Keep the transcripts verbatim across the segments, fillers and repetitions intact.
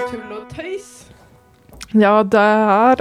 tull og tøys. Ja, der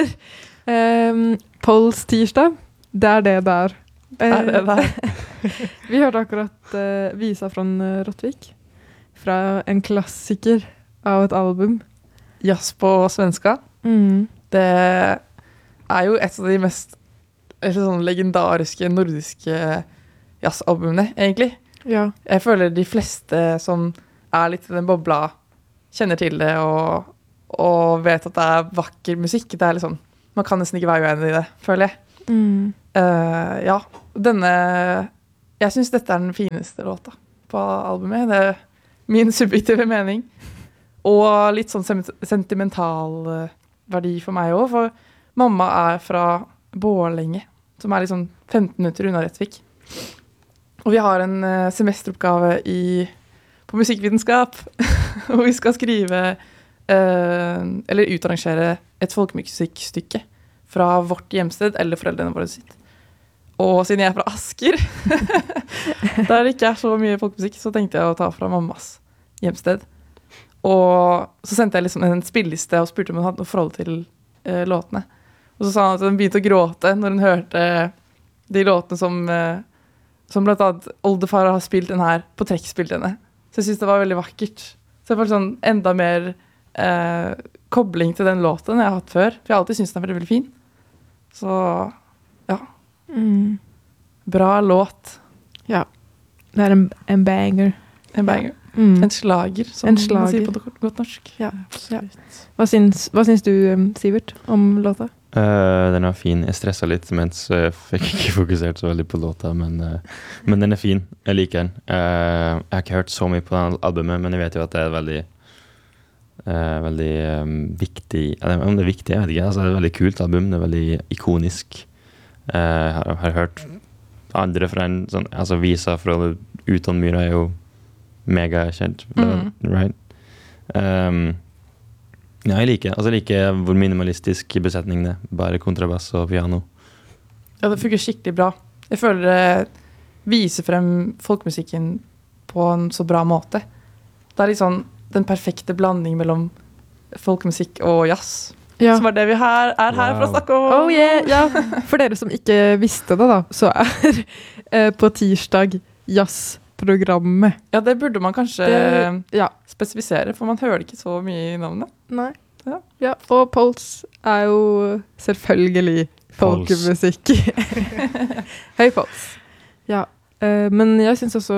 er um, Pols tirsdag. Det er det der. Er det der? Vi hørte akkurat uh, Visa fra Rottvik. Fra en klassiker av et album. Jazz på svenska. Mm. Det er jo et av de mest sånn legendariske nordiske jazzalbumene, egentlig. Ja. Jeg føler de fleste som er litt i den bobla kjenner til det og, og vet at det er vakker musikk. Det er liksom, man kan nesten ikke være uenig i det, føler jeg. Mm. Uh, ja, denne jeg synes dette er den fineste låta på albumet. Det er min subjektive mening. Og litt sånn sentimental verdi for meg også, for mamma er fra Borlänge, som er liksom femten minutter unna Rättvik. Og vi har en uh, semesteroppgave i, på musikkvitenskap, hvor vi skal skrive uh, eller utarrangere et folkemusikkstykke fra vårt hjemsted eller foreldrene våre sitt. Og siden jeg er fra Asker, der det ikke er så mye folkemusikk, så tenkte jeg å ta fra mammas hjemsted. Og så sendte jeg liksom en spilleliste og spurte om hun hadde noe forhold til uh, låtene. Og så sa hun at hun begynte å gråte når hun hørte de låtene som, uh, som blant annet oldefar har spilt den her på trekkspillene. Så jeg synes det var veldig vakkert. Så jeg følte sånn enda mer uh, kobling til den låten jeg har hatt før. For jeg har alltid syntes den er veldig, veldig fin. Så ja. Mm. Bra låt. Ja. Det er en, en banger. En banger. Mm. En slager, som en slager. man sier på godt norsk. Ja. Ja. Hva, syns, hva syns du, Sivert, om låta? Uh, den er fin. Jeg stresset litt, mens jeg fikk ikke fokusert så veldig på låta, men, uh, men den er fin. Jeg liker den. Uh, jeg har ikke hørt så mye på den albumet, men jeg vet jo at det er veldig, uh, veldig um, viktig. Om det er viktig, jeg vet ikke. Altså, det er et veldig kult album. Det er veldig ikonisk. Uh, jeg har, har hørt andre fra en sånn, altså Visa fra Utonmyra er jo mega kjent, mm. right? Um, ja, jeg liker, altså jeg liker hvor minimalistisk besetning det, bare kontrabass og piano. Ja, det funker skikkelig bra. Jeg føler det viser frem folkemusikken på en så bra måte. Det er litt sånn den perfekte blanding mellom folkemusikk og jazz. Ja. Som er det vi her, er her wow. for å snakke om. Oh yeah, ja. For dere som ikke visste det da, så er eh, på tirsdag jazzprogrammet. Ja, det burde man kanskje det, ja. spesifisere, for man hører ikke så mye i navnet. Nei. Ja. Ja, og Pols er jo selvfølgelig folkemusikk. Høy Pols. Ja, eh, men jeg synes også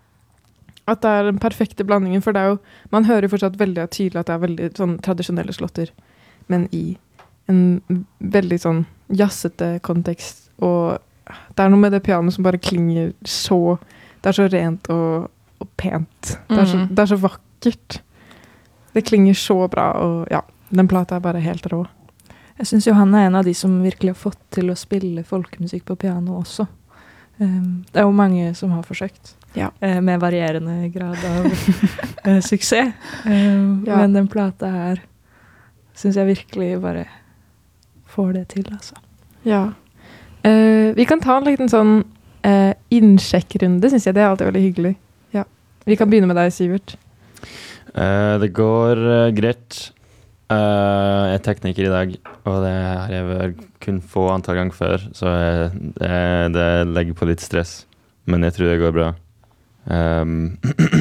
at det er den perfekte blandingen, for det er jo, man hører jo fortsatt veldig tydelig at det er veldig sånn tradisjonelle slåtter, men i en veldig sånn jazzete kontekst, og det er noe med det pianoet som bare klinger så, det er så rent og, og pent. Det er, så, det er så vakkert. Det klinger så bra, og ja, den plata er bare helt rå. Jeg synes jo han er en av de som virkelig har fått til å spille folkemusikk på piano også. Um, det er jo mange som har forsøkt, ja. uh, med varierende grad av uh, suksess. Um, ja. Men den plata her synes jeg virkelig bare får det til, altså. Ja. Uh, vi kan ta en liten sånn uh, innsjekkrunde, synes jeg. Det er alltid veldig hyggelig. Ja. Vi kan begynne med deg, Sivert. Uh, det går uh, greit. Uh, jeg er tekniker i dag, og det har jeg vel kun få antall ganger før, så jeg, det, det legger på litt stress. Men jeg tror det går bra. Um,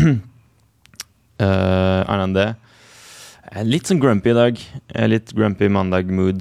uh, annet enn det. Jeg er litt sånn grumpy i dag. Jeg er litt grumpy mandag-mood.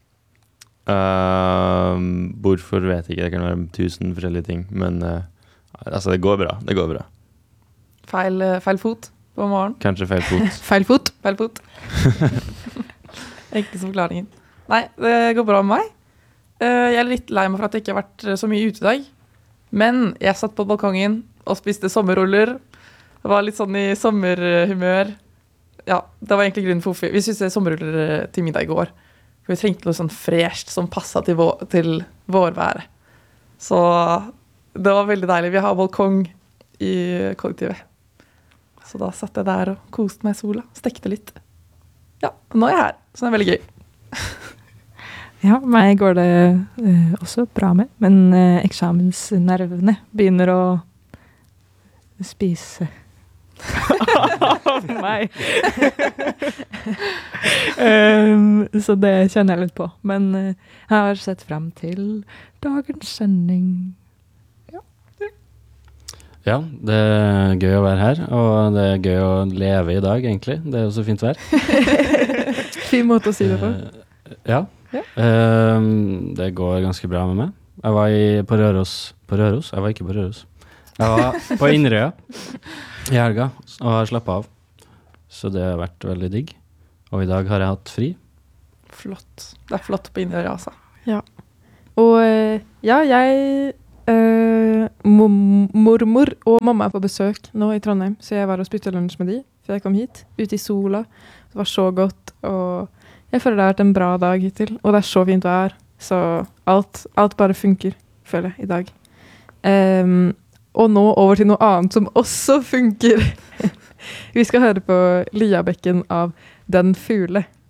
Uh, hvorfor vet jeg ikke. Det kan være tusen forskjellige ting. Men uh, altså, det går bra. Det går bra. Feil, feil fot på morgen. Kanskje feil fot. feil fot. Feil fot. Enkleste forklaringen. Nei, det går bra med meg. Uh, jeg er litt lei meg for at jeg ikke har vært så mye ute i dag. Men jeg satt på balkongen og spiste sommerruller. Det var litt sånn i sommerhumør. Ja, det var egentlig grunnen for hvorfor vi synes sommerruller til middag i går. For vi trengte noe sånn fresht som passet til, vår, til vårværet. Så det var veldig deilig. Vi har balkong i kollektivet. Så da satt jeg der og koste meg i sola, stekte litt. Ja, nå er jeg her, så det er veldig gøy. Ja, meg går det uh, også bra med, men uh, eksamensnervene begynner å spise av meg. um, så det kjenner jeg litt på. Men uh, jeg har sett frem til dagens sending. Ja, det er gøy å være her, og det er gøy å leve i dag, egentlig. Det er jo så fint vær. Fin måte å si det på. Uh, ja, ja. Uh, det går ganske bra med meg. Jeg var i, på Røros. På Røros? Jeg var ikke på Røros. Jeg var på Inderøya i helga og har slappet av. Så det har vært veldig digg. Og i dag har jeg hatt fri. Flott. Det er flott på Inderøya, altså. Ja. Og ja, jeg... Uh, mormor og mamma er på besøk nå i Trondheim, så jeg var og spytte lunsj med de før jeg kom hit, ute i sola. Det var så godt, og jeg føler det har vært en bra dag hittil, og det er så fint vær, så alt, alt bare funker, føler jeg, i dag. Um, og nå over til noe annet som også funker. Vi skal høre på Liabekken av Den Fule.